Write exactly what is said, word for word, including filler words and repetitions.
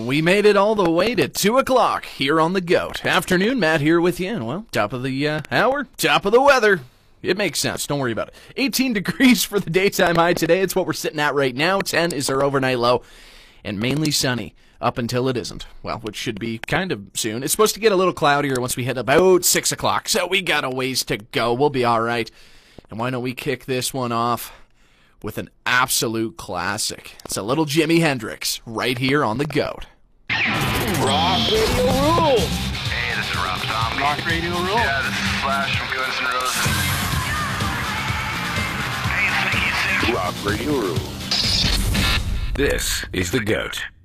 We made it all the way to two o'clock here on The Goat. Afternoon, Matt here with you. And, well, top of the uh, hour, top of the weather. It makes sense. Don't worry about it. eighteen degrees for the daytime high today. It's what we're sitting at right now. ten is our overnight low. And mainly sunny up until it isn't. Well, which should be kind of soon. It's supposed to get a little cloudier once we hit about six o'clock. So we got a ways to go. We'll be all right. And why don't we kick this one off with an absolute classic. It's a little Jimi Hendrix right here on The Goat. Rock Radio Rule! Hey, this is Rob Zombie. Rock Radio Rule? Yeah, this is Slash from Guns N' Roses. Hey, it's Mickey Six. Rock Radio Rule. This is The Goat.